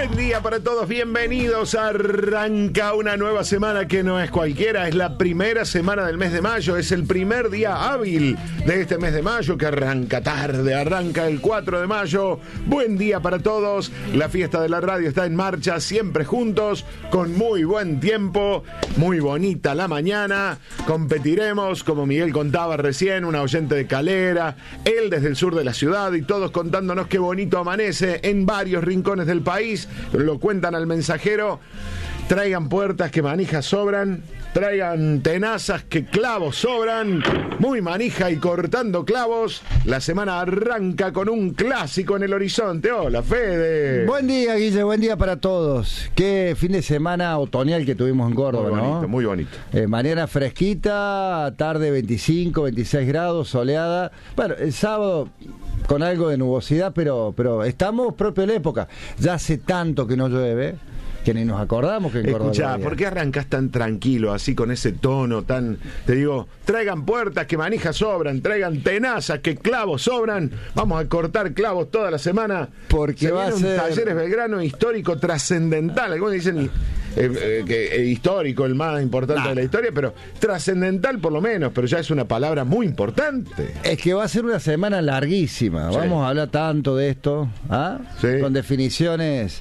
Buen día para todos, bienvenidos. Arranca una nueva semana que no es cualquiera, es la primera semana del mes de mayo, es el primer día hábil de este mes de mayo que arranca tarde, arranca el 4 de mayo. Buen día para todos, la fiesta de la radio está en marcha, siempre juntos, con muy buen tiempo, muy bonita la mañana. Competiremos, como Miguel contaba recién, una oyente de Calera, él desde el sur de la ciudad y todos contándonos qué bonito amanece en varios rincones del país. Lo cuentan al mensajero. Traigan puertas que manijas sobran, traigan tenazas que clavos sobran. Muy manija y cortando clavos. La semana arranca con un clásico en el horizonte. Hola, Fede. Buen día, Guille, buen día para todos. Qué fin de semana otoñal que tuvimos en Córdoba, muy bonito, ¿no? muy bonito. Mañana fresquita, tarde 25, 26 grados, soleada. Bueno, el sábado con algo de nubosidad, pero estamos propio de la época. Ya hace tanto que no llueve que ni nos acordamos que en Córdoba. Escuchá, ¿por qué arrancás tan tranquilo, así con ese tono tan... Te digo, traigan puertas que manijas sobran, traigan tenazas que clavos sobran. Vamos a cortar clavos toda la semana. Porque va a ser un Talleres Belgrano histórico trascendental. Algunos dicen que histórico, el más importante de la historia, pero trascendental por lo menos, pero ya es una palabra muy importante. Es que va a ser una semana larguísima. Sí. Vamos a hablar tanto de esto, ¿ah? Sí. Con definiciones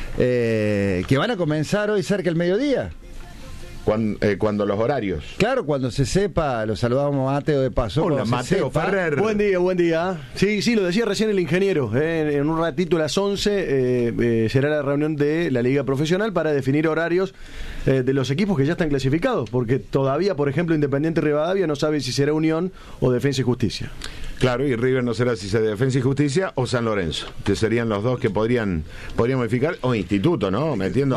que van a comenzar hoy cerca del mediodía. Cuando los horarios. Claro, cuando se sepa, lo saludamos a Mateo de paso. Hola, Mateo Ferrer. Buen día, buen día. Sí, lo decía recién el ingeniero. En un ratito a las 11 será la reunión de la Liga Profesional para definir horarios de los equipos que ya están clasificados, porque todavía, por ejemplo, Independiente Rivadavia no sabe si será Unión o Defensa y Justicia. Claro, y River no será si se Defensa y Justicia o San Lorenzo, que serían los dos que podrían modificar, o Instituto, ¿no? Metiendo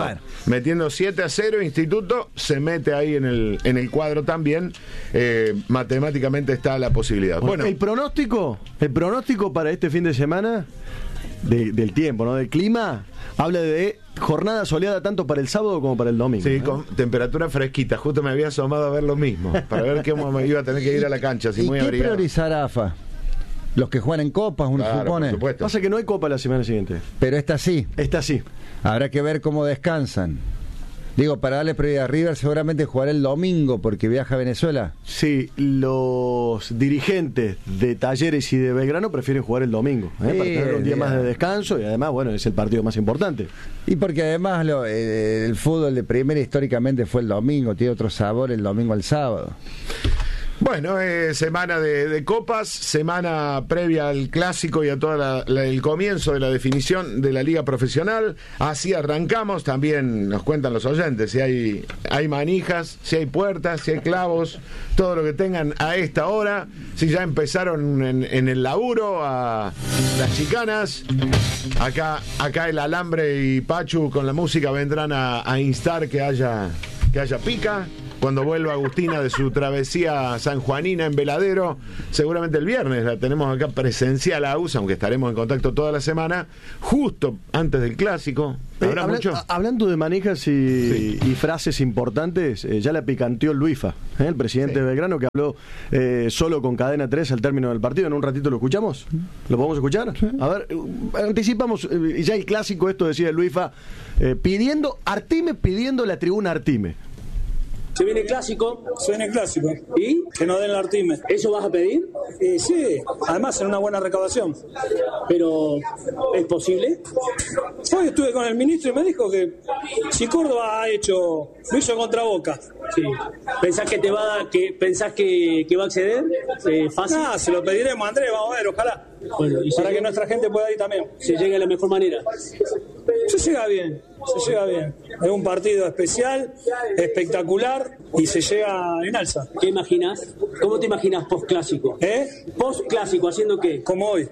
7-0 Instituto, se mete ahí en el cuadro también. Matemáticamente está la posibilidad. Bueno, el pronóstico para este fin de semana del tiempo, ¿no? Del clima, habla de jornada soleada tanto para el sábado como para el domingo. Sí, con temperatura fresquita. Justo me había asomado a ver lo mismo, para ver cómo me iba a tener que ir a la cancha. ¿Y qué priorizará AFA? Los que juegan en copas, uno supone. Por supuesto. Pasa que no hay copa la semana siguiente. Pero esta sí. Esta sí. Habrá que ver cómo descansan. Digo, para darle prioridad a River, seguramente jugará el domingo porque viaja a Venezuela. Sí, los dirigentes de Talleres y de Belgrano prefieren jugar el domingo, para tener un día más de descanso y además, bueno, es el partido más importante. Y porque además el fútbol de primera históricamente fue el domingo, tiene otro sabor el domingo al sábado. Bueno, semana de copas, semana previa al clásico y a todo el comienzo de la definición de la liga profesional. Así arrancamos, también nos cuentan los oyentes si hay manijas, si hay puertas, si hay clavos, todo lo que tengan a esta hora, si ya empezaron en el laburo a las chicanas. Acá el Alambre y Pachu con la música vendrán a instar que haya pica. Cuando vuelva Agustina de su travesía sanjuanina en Veladero, seguramente el viernes la tenemos acá presencial a Agus, aunque estaremos en contacto toda la semana, justo antes del clásico. ¿Habrá mucho? Hablando de manejas y frases importantes, ya la picanteó Luifa, el presidente de Belgrano, que habló solo con Cadena 3 al término del partido. En un ratito lo escuchamos. ¿Lo podemos escuchar? A ver, anticipamos ya el clásico, esto decía Luifa, pidiendo la tribuna Artime. Se viene el clásico. ¿Y? Que nos den la Artime. ¿Eso vas a pedir? Sí, además en una buena recaudación. ¿Pero es posible? Hoy estuve con el ministro y me dijo que si Córdoba lo hizo contra Boca. Sí. ¿Pensás que va a acceder? ¿Fácil? Se lo pediremos, Andrés, vamos a ver, ojalá. Bueno, para que nuestra gente pueda ir también. ¿Se llega de la mejor manera? Se llega bien. Es un partido especial, espectacular y se llega en alza. ¿Qué imaginas? ¿Cómo te imaginas post-clásico? ¿Post-clásico haciendo qué? Como hoy.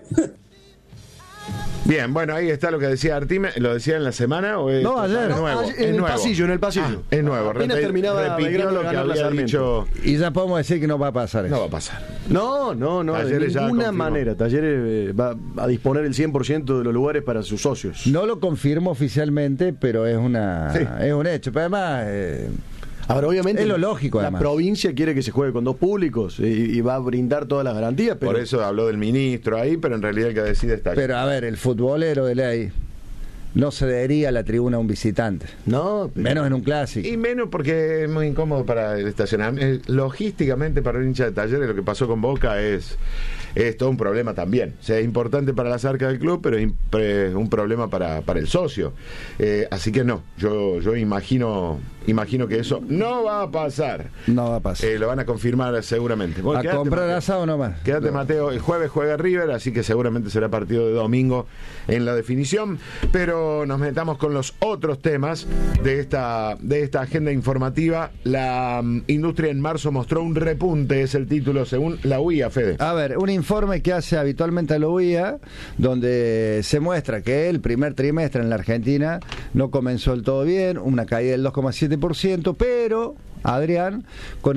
Bien, bueno, ahí está lo que decía Artime. ¿Lo decía en la semana o es no, ayer? Nuevo? En el pasillo. Es nuevo. Repitió lo que había dicho. Y ya podemos decir que no va a pasar eso. No va a pasar. No, Talleres de ninguna manera. Talleres va a disponer el 100% de los lugares para sus socios. No lo confirmo oficialmente, pero es un hecho. Pero además... Ahora, obviamente, es lo lógico, además. La provincia quiere que se juegue con dos públicos y va a brindar todas las garantías. Pero... Por eso habló del ministro ahí, pero en realidad el que decide está allí. Pero a ver, el futbolero de ley no cedería la tribuna a un visitante. No, menos en un clásico. Y menos porque es muy incómodo para el estacionamiento. Logísticamente, para el hincha de Talleres, lo que pasó con Boca es todo un problema también. O sea, es importante para las arcas del club, pero es un problema para el socio. Así que no, yo imagino que eso no va a pasar. No va a pasar. Lo van a confirmar seguramente. Bueno, a comprar Mateo. asado nomás. Quédate, Mateo. El jueves juega River, así que seguramente será partido de domingo en la definición. Pero nos metamos con los otros temas de esta agenda informativa. La industria en marzo mostró un repunte, es el título según la UIA, Fede. A ver, un informe que hace habitualmente la UIA, donde se muestra que el primer trimestre en la Argentina no comenzó del todo bien, una caída del 2,7%, pero, Adrián, con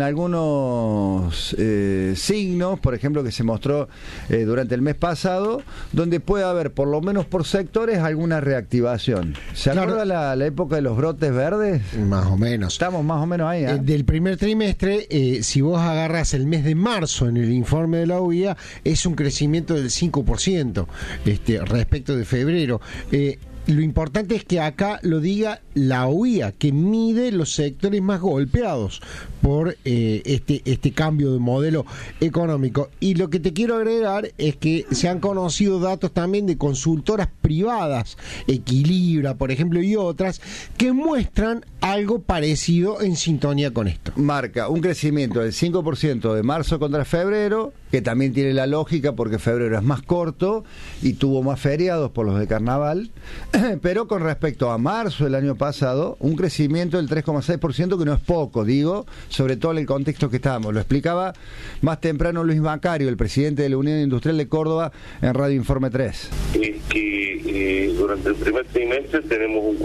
algunos signos, por ejemplo, que se mostró durante el mes pasado, donde puede haber, por lo menos por sectores, alguna reactivación. ¿Se acuerda la época de los brotes verdes? Más o menos. Estamos más o menos ahí. Del primer trimestre, si vos agarras el mes de marzo en el informe de la UIA, es un crecimiento del 5% respecto de febrero. Lo importante es que acá lo diga la UIA, que mide los sectores más golpeados por este cambio de modelo económico. Y lo que te quiero agregar es que se han conocido datos también de consultoras privadas, Equilibra, por ejemplo, y otras, que muestran algo parecido en sintonía con esto. Marca un crecimiento del 5% de marzo contra febrero, que también tiene la lógica porque febrero es más corto y tuvo más feriados por los de carnaval, pero con respecto a marzo del año pasado, un crecimiento del 3,6%, que no es poco, digo, sobre todo en el contexto que estábamos. Lo explicaba más temprano Luis Macario, el presidente de la Unión Industrial de Córdoba, en Radio Informe 3. Es que durante el primer trimestre tenemos un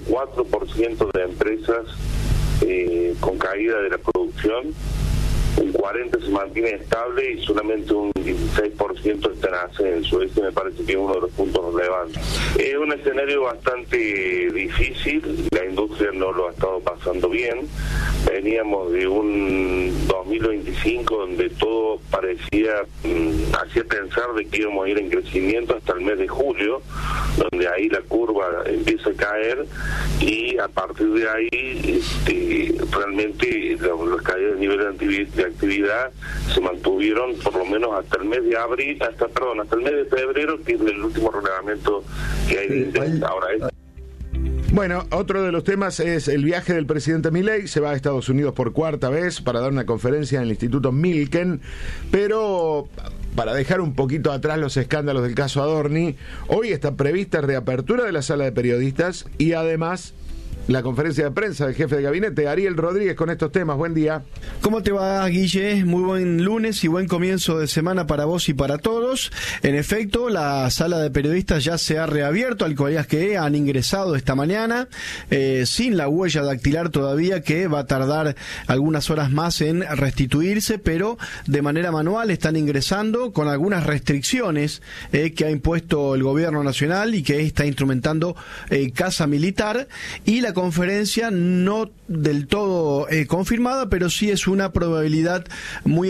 44% de empresas con caída de la producción, un 40% se mantiene estable y solamente un 16% está en ascenso. Ese me parece que es uno de los puntos relevantes. Es un escenario bastante difícil, la industria no lo ha estado pasando bien. Veníamos de un 2025 donde todo parecía, hacía pensar de que íbamos a ir en crecimiento hasta el mes de julio, donde ahí la curva empieza a caer y a partir de ahí realmente los caídas de nivel de actividad se mantuvieron por lo menos hasta el mes de abril, hasta el mes de febrero, que es el último relevamiento que hay de índice. Ahora Bueno, otro de los temas es el viaje del presidente Milei. Se va a Estados Unidos por cuarta vez para dar una conferencia en el Instituto Milken, pero para dejar un poquito atrás los escándalos del caso Adorni, hoy está prevista reapertura de la sala de periodistas y además la conferencia de prensa del jefe de gabinete, Ariel Rodríguez, con estos temas. Buen día. ¿Cómo te va, Guille? Muy buen lunes y buen comienzo de semana para vos y para todos. En efecto, la sala de periodistas ya se ha reabierto, al cual que han ingresado esta mañana, sin la huella dactilar todavía, que va a tardar algunas horas más en restituirse, pero de manera manual están ingresando con algunas restricciones que ha impuesto el gobierno nacional y que está instrumentando Casa Militar, y la conferencia no del todo confirmada, pero sí es una probabilidad muy